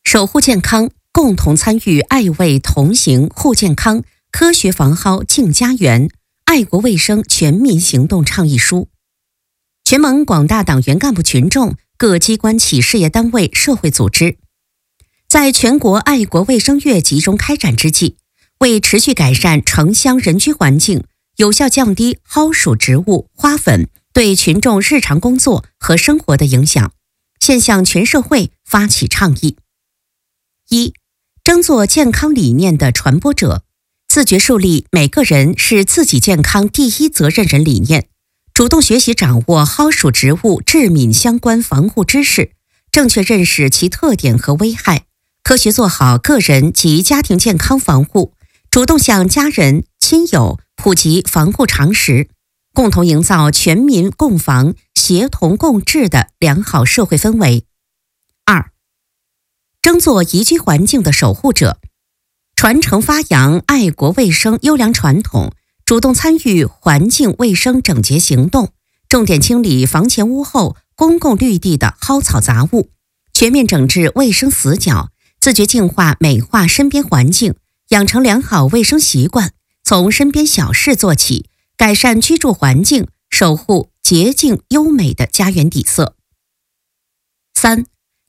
守护健康，共同参与爱卫同行护健康，科学防蒿净家园，爱国卫生全民行动倡议书。全盟广大党员干部群众、各机关企事业单位、社会组织，在全国爱国卫生月集中开展之际，为持续改善城乡人居环境，有效降低蒿属植物、花粉对群众日常工作和生活的影响，现向全社会发起倡议。一、争做健康理念的传播者，自觉树立每个人是自己健康第一责任人理念，主动学习掌握蒿属植物致敏相关防护知识，正确认识其特点和危害，科学做好个人及家庭健康防护，主动向家人、亲友普及防护常识，共同营造全民共防、协同共治的良好社会氛围。二、争做宜居环境的守护者，传承发扬爱国卫生优良传统，主动参与环境卫生整洁行动，重点清理房前屋后公共绿地的蒿草杂物，全面整治卫生死角，自觉净化美化身边环境，养成良好卫生习惯，从身边小事做起，改善居住环境，守护洁净优美的家园底色。三、